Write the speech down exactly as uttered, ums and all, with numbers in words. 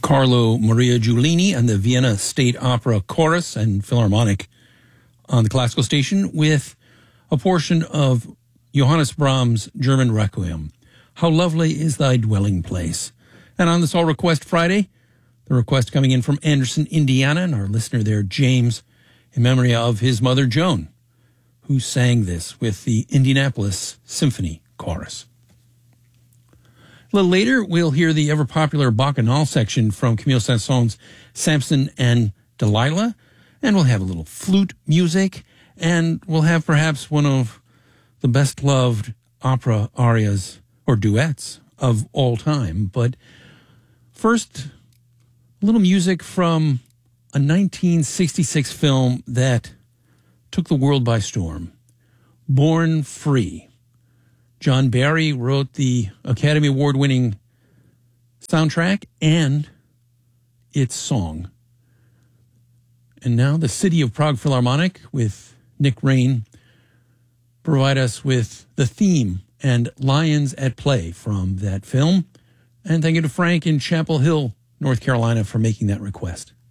Carlo Maria Giulini and the Vienna State Opera Chorus and Philharmonic on the classical station with a portion of Johannes Brahms' German Requiem. How lovely is thy dwelling place. And on this All Request Friday, the request coming in from Anderson, Indiana, and our listener there, James, in memory of his mother, Joan, who sang this with the Indianapolis Symphony Chorus. A little later, we'll hear the ever-popular Bacchanal section from Camille Saint-Saëns' Samson and Delilah, and we'll have a little flute music, and we'll have perhaps one of the best-loved opera arias or duets of all time. But first, a little music from a nineteen sixty-six film that took the world by storm, Born Free. John Barry wrote the Academy Award-winning soundtrack and its song. And now the City of Prague Philharmonic with Nick Rain provide us with the theme and Lions at Play from that film. And thank you to Frank in Chapel Hill, North Carolina, for making that request.